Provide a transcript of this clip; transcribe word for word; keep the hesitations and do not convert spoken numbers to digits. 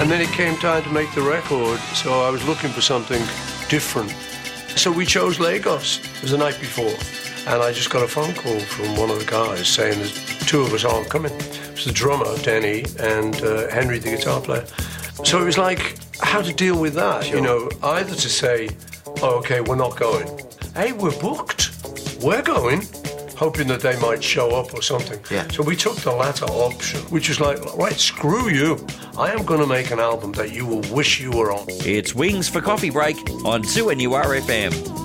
And then it came time to make the record, so I was looking for something different. So we chose Lagos. It was the night before. And I just got a phone call from one of the guys saying there's two of us aren't coming. It was the drummer, Denny, and uh, Henry, the guitar player. So it was like, how to deal with that, sure. You know, either to say, oh, okay, we're not going. Hey, we're booked. We're going. Hoping that they might show up or something. Yeah. So we took the latter option, which was like, right, screw you. I am going to make an album that you will wish you were on. It's Wings for Coffee Break on two N U R F M.